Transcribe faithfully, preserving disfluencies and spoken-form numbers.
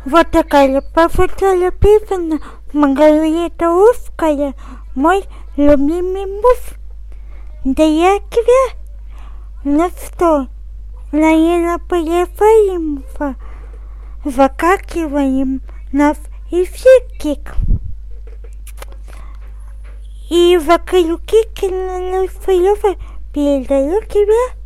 Вот такая фотолюбивая Маргарита Узкая, мой любимый муж. Да я тебя, ну что, Лариса Полифаимова, закакиваем наш эфирчик. И вокруг Кикина Фаева передаю тебе